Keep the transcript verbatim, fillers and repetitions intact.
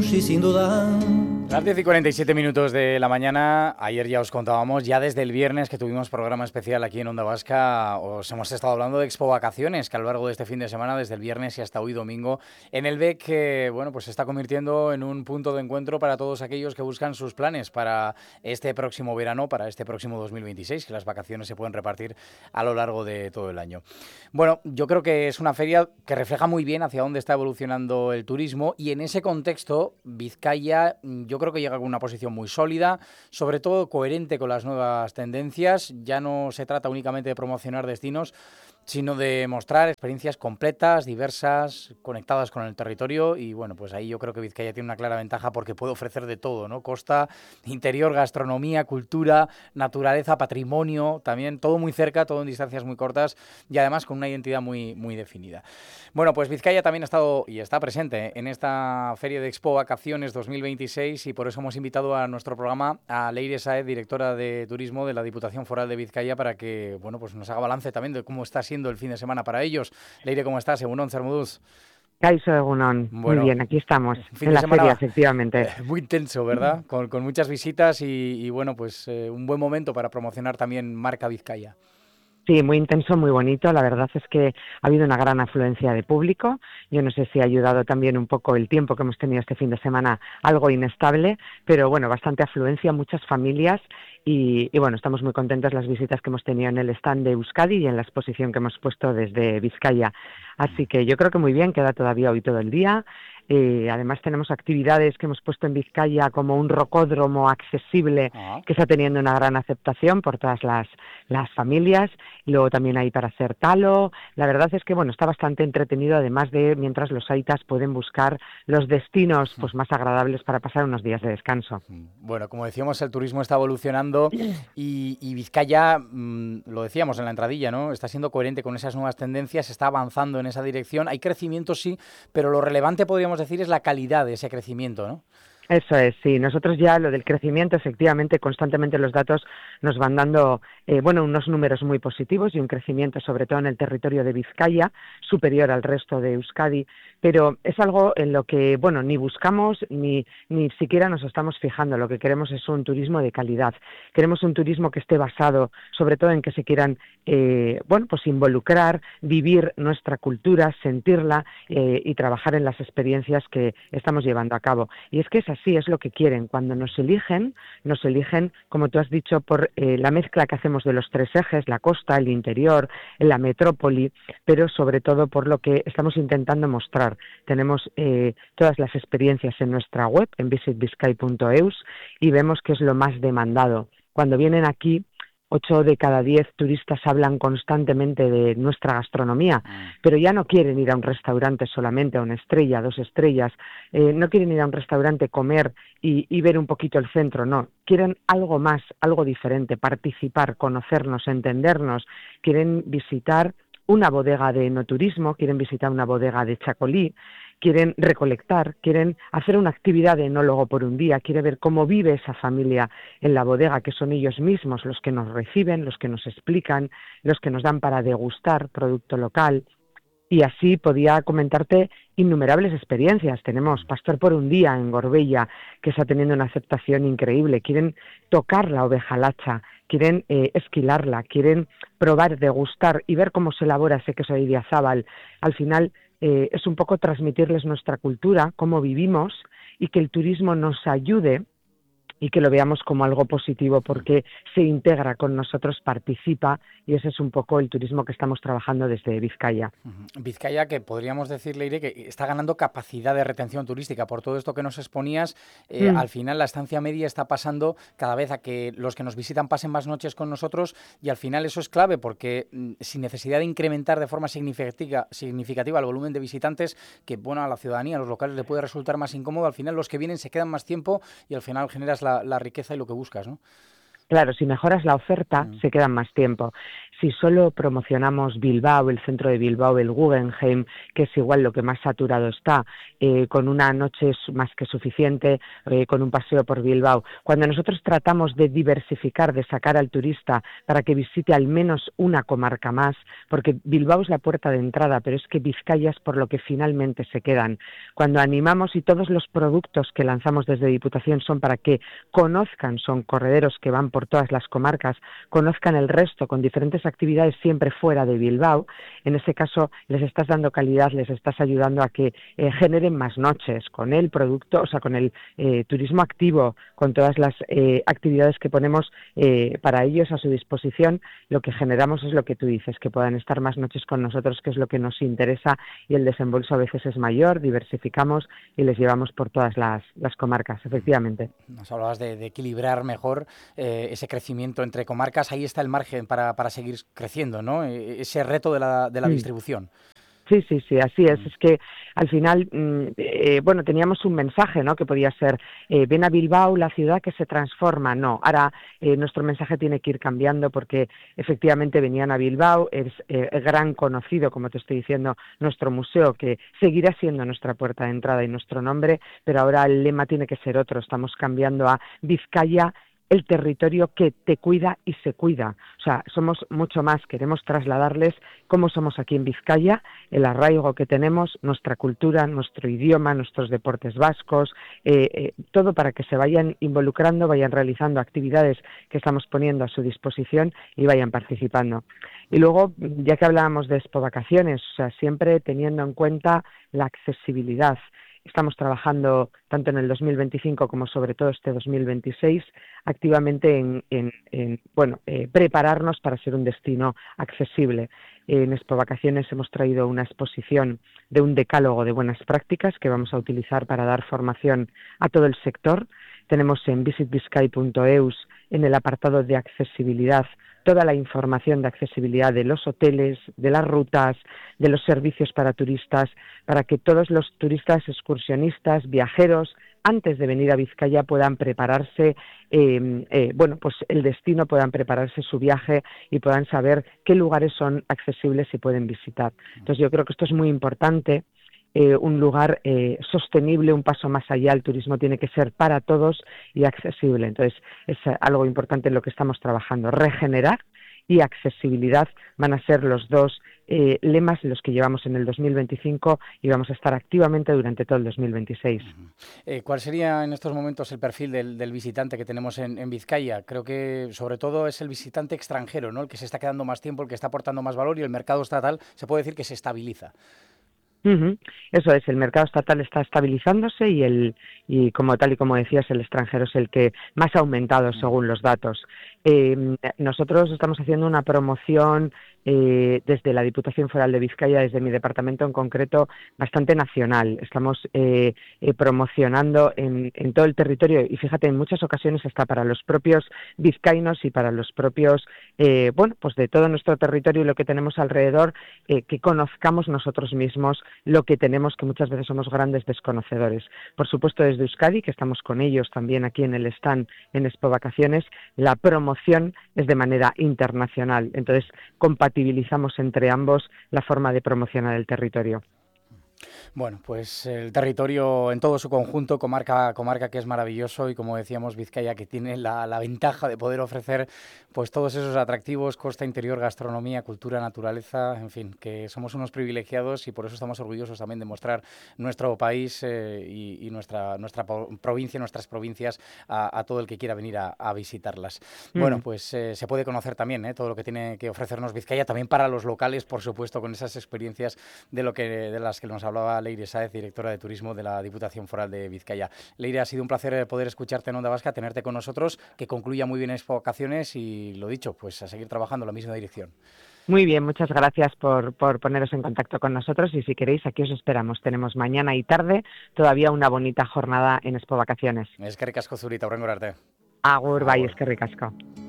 Sí, sin duda. Las diez y cuarenta y siete minutos de la mañana, ayer ya os contábamos, ya desde el viernes que tuvimos programa especial aquí en Onda Vasca, os hemos estado hablando de Expo Vacaciones, que a lo largo de este fin de semana, desde el viernes y hasta hoy domingo, en el B E C, que bueno, pues se está convirtiendo en un punto de encuentro para todos aquellos que buscan sus planes para este próximo verano, para este próximo dos mil veintiséis, que las vacaciones se pueden repartir a lo largo de todo el año. Bueno, yo creo que es una feria que refleja muy bien hacia dónde está evolucionando el turismo y en ese contexto, Vizcaya, yo creo que llega con una posición muy sólida, sobre todo coherente con las nuevas tendencias. Ya no se trata únicamente de promocionar destinos, sino de mostrar experiencias completas, diversas, conectadas con el territorio y bueno, pues ahí yo creo que Vizcaya tiene una clara ventaja porque puede ofrecer de todo, ¿no? Costa, interior, gastronomía, cultura, naturaleza, patrimonio, también todo muy cerca, todo en distancias muy cortas y además con una identidad muy, muy definida. Bueno, pues Vizcaya también ha estado y está presente en esta Feria de Expo Vacaciones dos mil veintiséis y por eso hemos invitado a nuestro programa a Leire Sáez, directora de Turismo de la Diputación Foral de Vizcaya, para que bueno, pues nos haga balance también de cómo está siendo el fin de semana para ellos. Leire, ¿cómo estás? Egunon, Zermuduz. Kaixo Egunon, muy Bueno, bien, aquí estamos, fin en de la semana feria, efectivamente. eh, muy intenso, ¿verdad? Con, con muchas visitas y, y bueno, pues eh, un buen momento para promocionar también marca Vizcaya. Sí, muy intenso, muy bonito. La verdad es que ha habido una gran afluencia de público. Yo no sé si ha ayudado también un poco el tiempo que hemos tenido este fin de semana, algo inestable, pero bueno, bastante afluencia, muchas familias y, y bueno, estamos muy contentos las visitas que hemos tenido en el stand de Euskadi y en la exposición que hemos puesto desde Vizcaya. Así que yo creo que muy bien, queda todavía hoy todo el día. Eh, además tenemos actividades que hemos puesto en Vizcaya como un rocódromo accesible Ah. que está teniendo una gran aceptación por todas las, las familias. Y luego también hay para hacer talo. La verdad es que bueno, está bastante entretenido, además de mientras los aitas pueden buscar los destinos pues más agradables para pasar unos días de descanso. Bueno, como decíamos, el turismo está evolucionando y, y Vizcaya, mmm, lo decíamos en la entradilla, ¿no? Está siendo coherente con esas nuevas tendencias, está avanzando en esa dirección. Hay crecimiento, sí, pero lo relevante, podríamos decir, es la calidad de ese crecimiento, ¿no? Eso es, sí. Nosotros ya lo del crecimiento, efectivamente, constantemente los datos nos van dando, eh, bueno, unos números muy positivos y un crecimiento, sobre todo en el territorio de Vizcaya, superior al resto de Euskadi, pero es algo en lo que, bueno, ni buscamos ni, ni siquiera nos estamos fijando. Lo que queremos es un turismo de calidad. Queremos un turismo que esté basado, sobre todo en que se quieran, eh, bueno, pues involucrar, vivir nuestra cultura, sentirla eh, y trabajar en las experiencias que estamos llevando a cabo. Y es que es así, es lo que quieren. Cuando nos eligen, nos eligen, como tú has dicho, por eh, la mezcla que hacemos de los tres ejes, la costa, el interior, la metrópoli, pero sobre todo por lo que estamos intentando mostrar. Tenemos eh, todas las experiencias en nuestra web, en visit vizcay punto eus, y vemos que es lo más demandado. Cuando vienen aquí, ocho de cada diez turistas hablan constantemente de nuestra gastronomía, pero ya no quieren ir a un restaurante solamente, a una estrella, dos estrellas, eh, no quieren ir a un restaurante, comer y, y ver un poquito el centro, no, quieren algo más, algo diferente, participar, conocernos, entendernos, quieren visitar una bodega de enoturismo, quieren visitar una bodega de chacolí, quieren recolectar, quieren hacer una actividad de enólogo por un día, quieren ver cómo vive esa familia en la bodega, que son ellos mismos los que nos reciben, los que nos explican, los que nos dan para degustar producto local. Y así podía comentarte innumerables experiencias. Tenemos Pastor por un día en Gorbella, que está teniendo una aceptación increíble. Quieren tocar la oveja lacha, quieren eh, esquilarla, quieren probar, degustar y ver cómo se elabora ese queso de Idiazábal. Al final eh, es un poco transmitirles nuestra cultura, cómo vivimos y que el turismo nos ayude y que lo veamos como algo positivo porque se integra con nosotros, participa, y ese es un poco el turismo que estamos trabajando desde Vizcaya. Vizcaya, que podríamos decir, Leire, que está ganando capacidad de retención turística. Por todo esto que nos exponías, eh, mm. al final la estancia media está pasando cada vez a que los que nos visitan pasen más noches con nosotros y al final eso es clave porque mm, sin necesidad de incrementar de forma significativa, significativa el volumen de visitantes, que bueno, a la ciudadanía, a los locales le puede resultar más incómodo, al final los que vienen se quedan más tiempo y al final generas la La, la riqueza y lo que buscas, ¿no? Claro, si mejoras la oferta, Mm. se quedan más tiempo. Si solo promocionamos Bilbao, el centro de Bilbao, el Guggenheim, que es igual lo que más saturado está, eh, con una noche es más que suficiente, eh, con un paseo por Bilbao. Cuando nosotros tratamos de diversificar, de sacar al turista para que visite al menos una comarca más, porque Bilbao es la puerta de entrada, pero es que Vizcaya es por lo que finalmente se quedan. Cuando animamos, y todos los productos que lanzamos desde Diputación son para que conozcan, son correderos que van por todas las comarcas, conozcan el resto con diferentes actividades siempre fuera de Bilbao, en ese caso les estás dando calidad, les estás ayudando a que eh, generen más noches con el producto, o sea, con el eh, turismo activo, con todas las eh, actividades que ponemos eh, para ellos a su disposición. Lo que generamos es lo que tú dices, que puedan estar más noches con nosotros, que es lo que nos interesa, y el desembolso a veces es mayor, diversificamos y les llevamos por todas las, las comarcas, efectivamente. Nos hablabas de, de equilibrar mejor eh, ese crecimiento entre comarcas. Ahí está el margen para, para seguir creciendo, ¿no? Eh, ese reto de la, de la Mm. distribución. Sí, sí, sí, así es. Mm. Es que al final, eh, bueno, teníamos un mensaje, ¿no? Que podía ser, eh, ven a Bilbao, la ciudad que se transforma. No, ahora eh, nuestro mensaje tiene que ir cambiando, porque efectivamente venían a Bilbao, es eh, gran conocido, como te estoy diciendo, nuestro museo, que seguirá siendo nuestra puerta de entrada y nuestro nombre, pero ahora el lema tiene que ser otro. Estamos cambiando a Vizcaya, el territorio que te cuida y se cuida. O sea, somos mucho más, queremos trasladarles cómo somos aquí en Vizcaya, el arraigo que tenemos, nuestra cultura, nuestro idioma, nuestros deportes vascos, eh, eh, todo para que se vayan involucrando, vayan realizando actividades que estamos poniendo a su disposición y vayan participando. Y luego, ya que hablábamos de Expo Vacaciones, o sea, siempre teniendo en cuenta la accesibilidad. Estamos trabajando tanto en el dos mil veinticinco como sobre todo este dos mil veintiséis activamente en, en, en bueno, eh, prepararnos para ser un destino accesible. En Expo Vacaciones hemos traído una exposición de un decálogo de buenas prácticas que vamos a utilizar para dar formación a todo el sector. Tenemos en visit bizkai punto eus, en el apartado de accesibilidad, toda la información de accesibilidad de los hoteles, de las rutas, de los servicios para turistas, para que todos los turistas, excursionistas, viajeros, antes de venir a Vizcaya puedan prepararse, eh, eh, bueno, pues el destino, puedan prepararse su viaje y puedan saber qué lugares son accesibles y pueden visitar. Entonces yo creo que esto es muy importante. Eh, un lugar eh, sostenible, un paso más allá. El turismo tiene que ser para todos y accesible. Entonces, es algo importante en lo que estamos trabajando. Regenerar y accesibilidad van a ser los dos eh, lemas los que llevamos en el dos mil veinticinco y vamos a estar activamente durante todo el dos mil veintiséis. Eh, ¿Cuál sería en estos momentos el perfil del, del visitante que tenemos en, en Vizcaya? Creo que sobre todo es el visitante extranjero, ¿no? El que se está quedando más tiempo, el que está aportando más valor, y el mercado estatal se puede decir que se estabiliza. Uh-huh. Eso es, el mercado estatal está estabilizándose y el y como tal y como decías, el extranjero es el que más ha aumentado según los datos. Eh, nosotros estamos haciendo una promoción eh, desde la Diputación Foral de Vizcaya, desde mi departamento en concreto, bastante nacional. Estamos eh, eh, promocionando en, en todo el territorio, y fíjate, en muchas ocasiones hasta para los propios vizcaínos y para los propios, eh, bueno, pues de todo nuestro territorio y lo que tenemos alrededor, eh, que conozcamos nosotros mismos lo que tenemos, que muchas veces somos grandes desconocedores. Por supuesto, desde Euskadi, que estamos con ellos también aquí en el stand en Expo Vacaciones, la promoción es de manera internacional. Entonces, compatibilizamos entre ambos la forma de promocionar el territorio. Bueno, pues el territorio en todo su conjunto, comarca, comarca que es maravilloso, y como decíamos, Vizcaya, que tiene la, la ventaja de poder ofrecer pues todos esos atractivos, costa interior, gastronomía, cultura, naturaleza, en fin, que somos unos privilegiados, y por eso estamos orgullosos también de mostrar nuestro país eh, y, y nuestra, nuestra provincia, nuestras provincias a, a todo el que quiera venir a, a visitarlas. Mm. Bueno, pues eh, se puede conocer también eh, todo lo que tiene que ofrecernos Vizcaya, también para los locales, por supuesto, con esas experiencias de, lo que, de las que nos hablaba Leire Sáez, directora de Turismo de la Diputación Foral de Vizcaya. Leire, ha sido un placer poder escucharte en Onda Vasca, tenerte con nosotros, que concluya muy bien Expo Vacaciones, y lo dicho, pues a seguir trabajando en la misma dirección. Muy bien, muchas gracias por, por poneros en contacto con nosotros, y si queréis, aquí os esperamos. Tenemos mañana y tarde todavía una bonita jornada en Expo Vacaciones. Eskerrik asko zuri, eta hurrengora arte. Agur, bai, eskerrik asko.